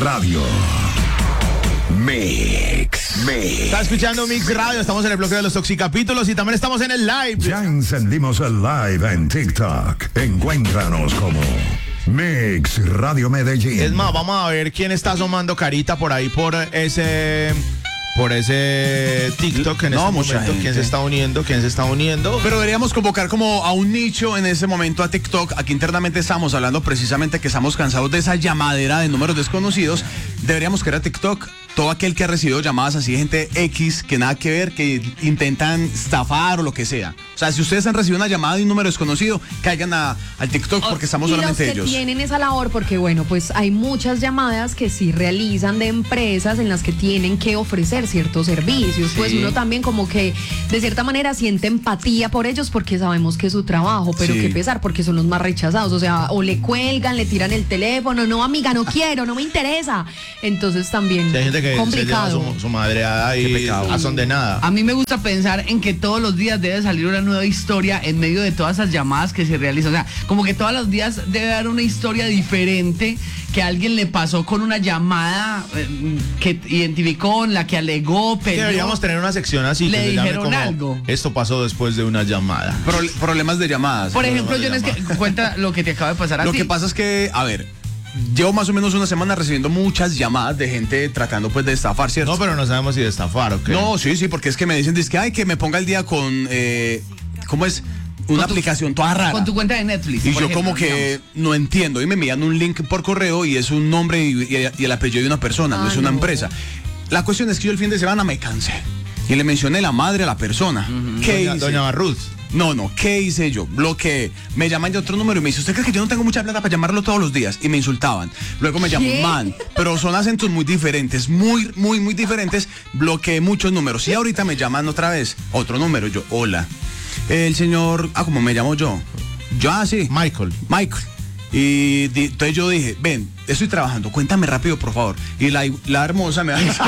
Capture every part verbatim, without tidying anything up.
Radio. Mix, Mix. Está escuchando Mix Radio, estamos en el bloque de los Toxicapítulos y también estamos en el live. Ya encendimos el live en TikTok. Encuéntranos como Mix Radio Medellín. Es más, vamos a ver quién está asomando carita por ahí por ese... Por ese TikTok en no, este mucha momento, gente. quién se está uniendo, quién se está uniendo. Pero deberíamos convocar como a un nicho en ese momento a TikTok. Aquí internamente estamos hablando precisamente que estamos cansados de esa llamadera de números desconocidos. Deberíamos crear TikTok todo aquel que ha recibido llamadas así de gente X que nada que ver, que intentan estafar o lo que sea. O sea, si ustedes han recibido una llamada de un número desconocido, caigan a, al TikTok porque estamos y solamente los que ellos. tienen esa labor, porque bueno, pues hay muchas llamadas que sí realizan de empresas en las que tienen que ofrecer ciertos servicios. Sí. Pues uno también como que de cierta manera siente empatía por ellos porque sabemos que es su trabajo, pero Sí. qué pesar porque son los más rechazados. O sea, o le cuelgan, le tiran el teléfono, no amiga, no quiero, no me interesa. Entonces también Sí, hay gente que se lleva complicado. su, su madreada y Qué pecado. a son de nada. A mí me gusta pensar en que todos los días debe salir una nueva historia en medio de todas esas llamadas que se realizan. O sea, como que todos los días debe haber una historia diferente que a alguien le pasó con una llamada eh, que identificó, en la que alegó, peleó. Deberíamos tener una sección así Le que se llame dijeron como, algo. esto pasó después de una llamada. Pro- problemas de llamadas. Por ejemplo, Problemas de yo es que cuenta lo que te acaba de pasar a Lo ti. que pasa es que, a ver, llevo más o menos una semana recibiendo muchas llamadas de gente tratando pues de estafar, ¿cierto? No, pero no sabemos si de estafar o qué. No, sí, sí, porque es que me dicen, dice que, ay, que me ponga el día con, eh, ¿cómo es? Una Con tu- aplicación toda rara. Con tu cuenta de Netflix. Y por yo ejemplo, como que digamos. no entiendo. Y me envían un link por correo y es un nombre y, y- y el apellido de una persona, no Ay, es una no. empresa. La cuestión es que yo el fin de semana me cansé. Y le mencioné la madre a la persona. ¿Qué Doña, hice? Doña Ruth. No, no, ¿qué hice yo? Bloqueé. Me llaman de otro número y me dice, ¿usted cree que yo no tengo mucha plata para llamarlo todos los días? Y me insultaban. Luego me llamó ¿Qué? man, pero son acentos muy diferentes, muy, muy, muy diferentes. Bloqueé muchos números. Y ahorita me llaman otra vez, otro número. Yo, hola. El señor, ah, ¿cómo me llamo yo? Yo, ah, sí. Michael. Michael. Y di- entonces yo dije, ven, estoy trabajando, cuéntame rápido, por favor. Y la, la hermosa me va diciendo,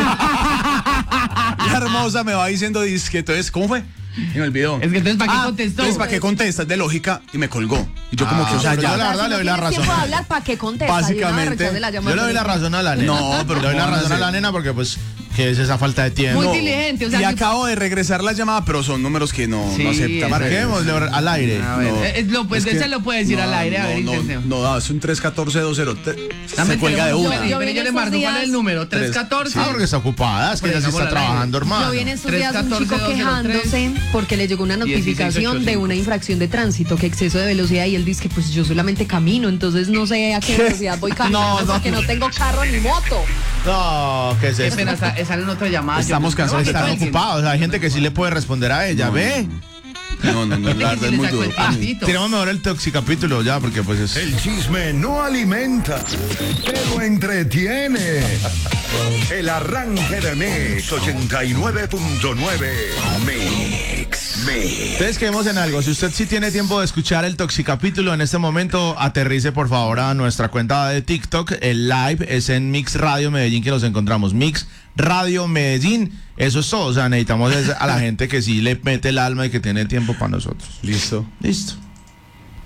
la hermosa me va diciendo, dice que entonces, ¿cómo fue? Y me olvidó. Es que entonces, ¿para qué Ah, contestó? Entonces, ¿para qué contestas? De lógica, y me colgó. Y yo como Ah, que, o sea, pero ya. yo la verdad si le doy no la tienes razón. tiempo de hablar, ¿para qué contestas? Básicamente, De una, rechaza la Yo llamada. le doy la razón a la nena. No, pero le doy la ¿cómo van a razón a hacer? la nena porque pues que es esa falta de tiempo. Muy No. diligente, o sea, y yo- acabo de regresar la llamada, pero son números que no, Sí, no aceptan. eso Marquémosle al aire. A ver, No. eh, lo, pues Es que- ese lo puede decir no, al aire, a no, ver, no, intentemos. no, no, es un tres uno cuatro dos cero. Te- Dame Se el cuelga de teléfono, una. espere, Yo vi espere, en yo le estos marco, ¿cuál días- es el número? Tres. tres uno cuatro. Ah, porque está ocupada, es que ella sí Pongámosla está al aire. trabajando, hermano. Yo vi en estos tres días un catorce chico dos cero quejándose porque le llegó una notificación dieciséis de una infracción de tránsito, que exceso de velocidad, y él dice que pues yo solamente camino, entonces no sé a qué velocidad voy caminando No, no. porque no tengo carro ni moto. No, ¿qué es Qué esto? pena, está- sale en otra llamada. Estamos Yo- cansados de no, Están que- ocupados, hay gente que sí le puede responder a ella, ¿ve? No, no, no, la que verdad si es le muy sacó duro. el Ah, tantito. Tenemos mejor el toxicapítulo ya, porque pues es... El chisme no alimenta, pero entretiene. El arranque de Mix ochenta y nueve punto nueve. Mix, Mix. Entonces quedemos en algo, si usted sí tiene tiempo de escuchar el toxicapítulo en este momento, aterrice por favor a nuestra cuenta de TikTok, el live es en Mix Radio Medellín que nos encontramos, Mix Radio Medellín, eso es todo, o sea, necesitamos es a la gente que sí le mete el alma y que tiene tiempo para nosotros. Listo. Listo.